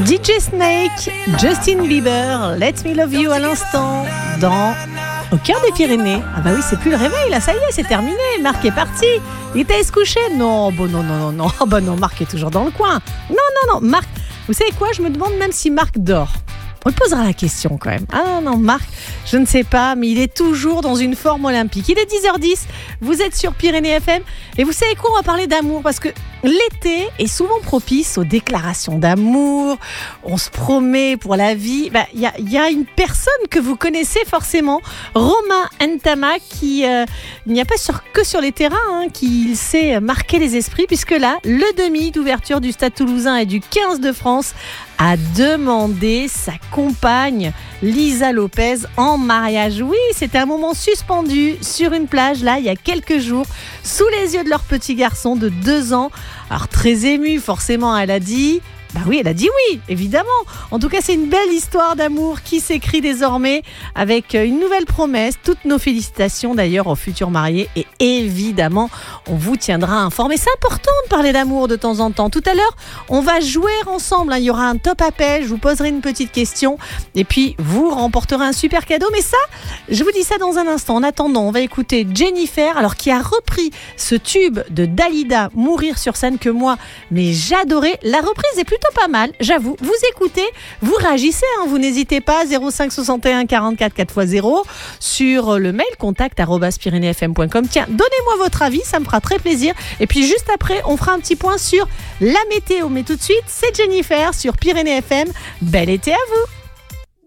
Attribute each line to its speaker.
Speaker 1: DJ Snake, Justin Bieber, Let Me Love You à l'instant dans Au cœur des Pyrénées. Ah bah oui, c'est plus le réveil là, ça y est, c'est terminé. Marc est parti. Il était allé se coucher. Non, bon non. Ah bah non, Marc est toujours dans le coin. Non, Marc, vous savez quoi, je me demande même si Marc dort. On lui posera la question quand même. Ah non, Marc, je ne sais pas, mais il est toujours dans une forme olympique. Il est 10h10, vous êtes sur Pyrénées FM. Et vous savez quoi, on va parler d'amour parce que l'été est souvent propice aux déclarations d'amour. On se promet pour la vie. Il y a une personne que vous connaissez forcément, Romain Ntama, qui n'y a pas que sur les terrains, qu'il sait marquer les esprits, puisque là, le demi d'ouverture du Stade Toulousain et du 15 de France a demandé sa compagne Lisa Lopez en mariage. Oui, c'était un moment suspendu sur une plage, là, il y a quelques jours, sous les yeux de leur petit garçon de 2 ans. Alors, très émue, forcément, elle a dit... elle a dit oui, évidemment. En tout cas, c'est une belle histoire d'amour qui s'écrit désormais avec une nouvelle promesse. Toutes nos félicitations d'ailleurs aux futurs mariés et évidemment, on vous tiendra informé. C'est important de parler d'amour de temps en temps. Tout à l'heure, on va jouer ensemble. Il y aura un top appel, je vous poserai une petite question et puis vous remporterez un super cadeau. Mais ça, je vous dis ça dans un instant. En attendant, on va écouter Jennifer, alors qui a repris ce tube de Dalida, Mourir sur scène, que moi, mais j'adorais. La reprise est plutôt pas mal, j'avoue. Vous écoutez, vous réagissez, vous n'hésitez pas, 05 61 44 4x0 sur le mail contact@pyreneesfm.com. Tiens, donnez-moi votre avis, ça me fera très plaisir. Et puis juste après, on fera un petit point sur la météo. Mais tout de suite, c'est Jennifer sur Pyrénées FM. Bel été à vous.